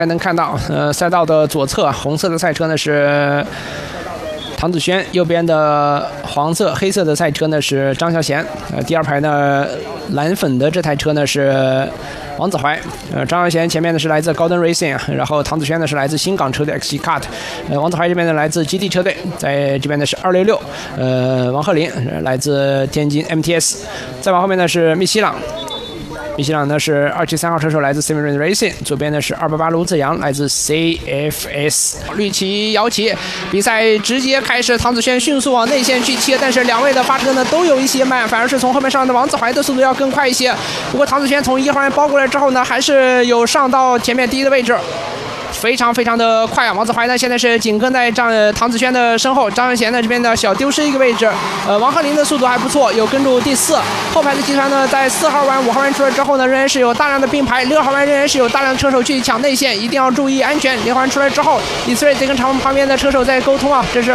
能看到，赛道的左侧红色的赛车呢是唐子轩，右边的黄色、黑色的赛车呢是张孝贤。第二排呢蓝粉的这台车呢是王子怀。张孝贤前面呢是来自高登 Racing， 然后唐子轩呢是来自新港车队 XG Kart。王子怀这边呢来自基地车队，在这边呢是266。王鹤林来自天津 MTS。再往后面呢是密西朗。米西朗呢是273号车手，来自 Simon Racing。左边呢是288卢子阳，来自 CFS。绿旗摇起，比赛直接开始。唐子轩迅速往内线去切，但是两位的发车呢都有一些慢，反而是从后面上的王子怀的速度要更快一些。不过唐子轩从1号弯包过来之后呢，还是有上到前面第一的位置。非常的快啊！王子怀呢现在是紧跟在唐子轩的身后，张孝贤呢这边的小丢失一个位置。王鹤林的速度还不错，有跟住第4。后排的集团呢在4号弯、5号弯出来之后呢，仍然是有大量的并排。6号弯仍然是有大量的车手去抢内线，一定要注意安全。6号弯出来之后，李思睿在跟旁边的车手在沟通啊，这是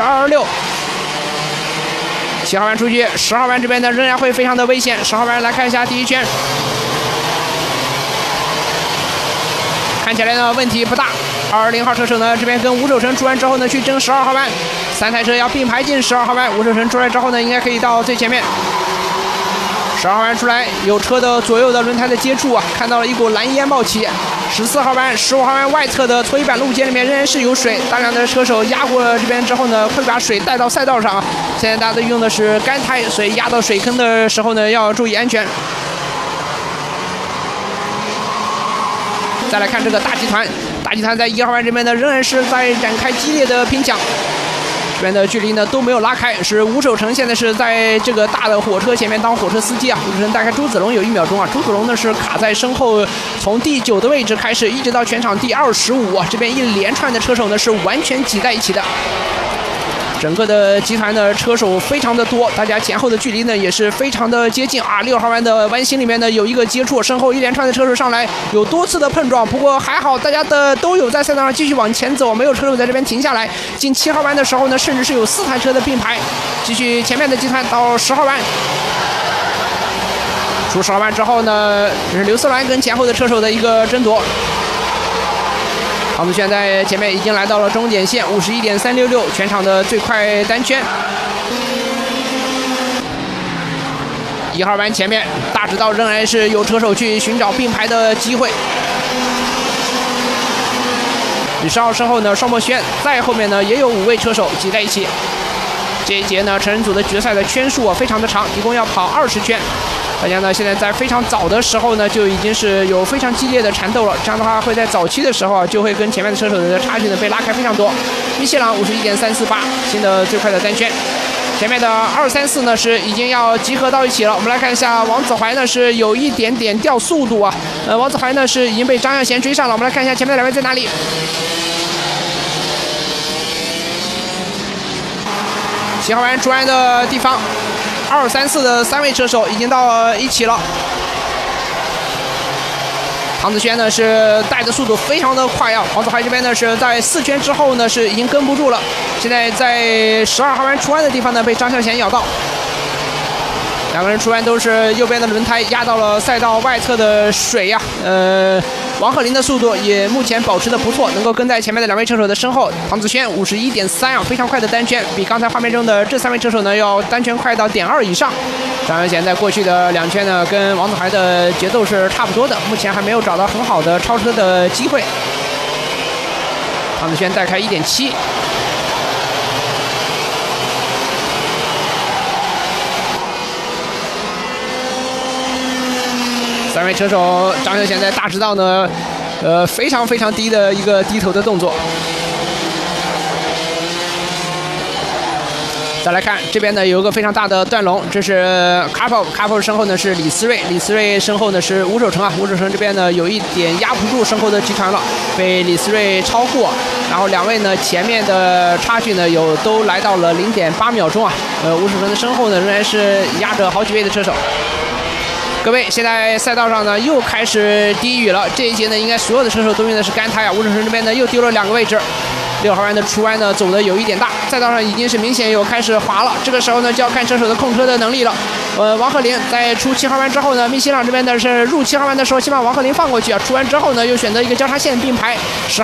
226。7号弯出去，10号弯这边呢仍然会非常的危险。10号弯来看一下第一圈。看起来呢问题不大。220号车手呢这边跟吴守成出完之后呢去争12号弯，3台车要并排进12号弯。吴守成出来之后呢应该可以到最前面。12号弯出来，有车的左右的轮胎的接触啊，看到了一股蓝烟冒起。14号弯、15号弯外侧的搓衣板路肩里面仍然是有水，大量的车手压过这边之后呢会把水带到赛道上。现在大家用的是干胎，所以压到水坑的时候呢要注意安全。再来看这个大集团，大集团在1号弯这边呢仍然是在展开激烈的拼抢，这边的距离呢都没有拉开。是吴守成现在是在这个大的火车前面当火车司机啊，吴守成大概朱子龙有1秒钟啊，朱子龙呢是卡在身后，从第9的位置开始，一直到全场第25啊，这边一连串的车手呢是完全挤在一起的。整个的集团的车手非常的多，大家前后的距离呢也是非常的接近啊。6号弯的弯心里面呢有一个接触，身后一连串的车手上来，有多次的碰撞，不过还好大家的都有在赛道上继续往前走，没有车手在这边停下来。进7号弯的时候呢，甚至是有4台车的并排，继续前面的集团到10号弯。出10号弯之后呢，这是刘思銮跟前后的车手的一个争夺。唐子轩在前面已经来到了终点线，51.366，全场的最快单圈。1号弯前面大直道仍然是有车手去寻找并排的机会。李世浩身后呢，邵墨轩在后面呢也有5位车手挤在一起。这一节呢成人组的决赛的圈数非常的长，一共要跑20圈。大家呢现在在非常早的时候呢就已经是有非常激烈的缠斗了，这样的话会在早期的时候啊就会跟前面的车手的差距呢被拉开非常多。密西朗51.348，新的最快的单圈。前面的234呢是已经要集合到一起了。我们来看一下王子怀呢是有一点点掉速度啊，王子怀呢是已经被张孝贤追上了。我们来看一下前面的2位在哪里。7号弯出弯的地方，234的3位车手已经到一起了。唐子轩呢是带的速度非常的快啊，王子怀这边呢是在4圈之后呢是已经跟不住了，现在在12号弯出弯的地方呢被张孝贤咬到。2个人出弯都是右边的轮胎压到了赛道外侧的水呀。王鹤林的速度也目前保持的不错，能够跟在前面的2位车手的身后。唐子轩51.3啊，非常快的单圈，比刚才画面中的这3位车手呢要单圈快到0.2以上。张孝贤在过去的2圈呢跟王子怀的节奏是差不多的，目前还没有找到很好的超车的机会。唐子轩带开1.7。3位车手，张孝贤在大直道呢，非常低的一个低头的动作。再来看这边呢有一个非常大的断龙，这是 Carpo 身后呢是李思睿，李思睿身后呢是吴守成啊，吴守成这边呢有一点压不住身后的集团了，被李思睿超过，然后2位呢前面的差距呢都来到了0.8秒钟啊，吴守成的身后呢仍然是压着好几位的车手。各位，现在赛道上呢又开始低雨了，这一节呢应该所有的车手都用的是干胎啊，吴守成这边呢又丢了2个位置。6号弯的出弯呢走的有一点大，赛道上已经是明显有开始滑了，这个时候呢就要看车手的控车的能力了。王鹤林在出7号弯之后呢，密西朗这边呢是入7号弯的时候，希望王鹤林放过去啊，出弯之后呢又选择一个交叉线并排。10